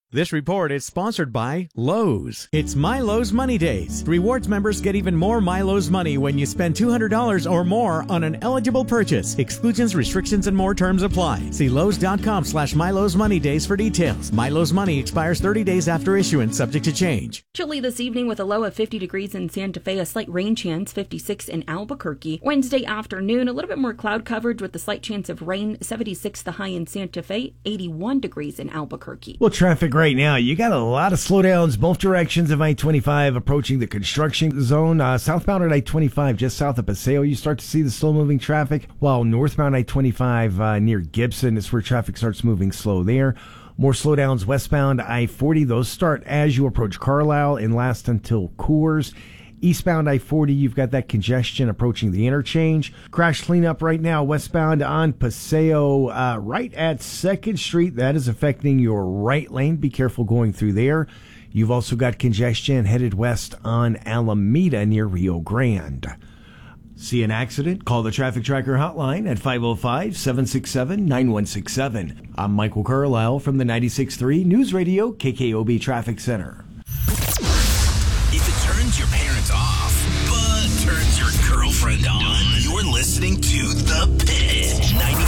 This report is sponsored by Lowe's. It's My Lowe's Money Days. Rewards members get even more My Lowe's money when you spend $200 or more on an eligible purchase. Exclusions, restrictions, and more terms apply. See Lowe's.com/My Lowe's Money Days for details. My Lowe's Money expires 30 days after issuance, subject to change. Chilly this evening with a low of 50 degrees in Santa Fe, a slight rain chance, 56 in Albuquerque. Wednesday afternoon, a little bit more cloud coverage with a slight chance of rain, 76 the high in Santa Fe, 81 degrees in Albuquerque. Well, traffic right now, you got a lot of slowdowns both directions of I-25 approaching the construction zone. Southbound at I-25 just south of Paseo, you start to see the slow-moving traffic, while northbound I-25 near Gibson is where traffic starts moving slow there. More slowdowns westbound I-40. Those start as you approach Carlisle and last until Coors. Eastbound I-40, you've got that congestion approaching the interchange. Crash cleanup right now westbound on Paseo, right at 2nd Street. That is affecting your right lane. Be careful going through there. You've also got congestion headed west on Alameda near Rio Grande. See an accident? Call the Traffic Tracker hotline at 505-767-9167. I'm Michael Carlisle from the 96.3 News Radio KKOB Traffic Center. If it turns your parents off, but turns your girlfriend on, you're listening to The Pit.